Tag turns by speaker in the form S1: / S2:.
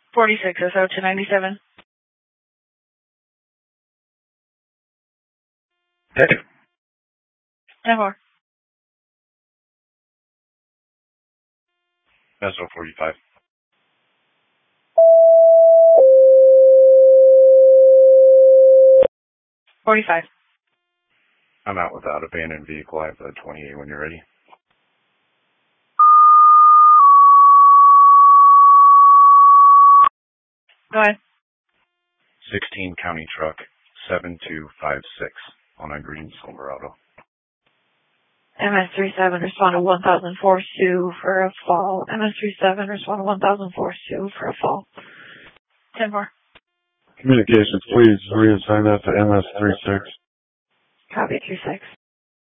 S1: 46 SO 297.
S2: Hey.
S1: 10-4.
S2: SO 45. I'm out without abandoned vehicle. I have the 28 when you're ready.
S1: Go ahead.
S2: 16 County Truck 7256 on a green Silverado.
S1: MS-37, respond to 1004 Sioux for a fall. MS-37, respond to 1004 Sioux for a fall. 10-4.
S3: Communications, please reassign that to MS-36.
S1: Copy 36.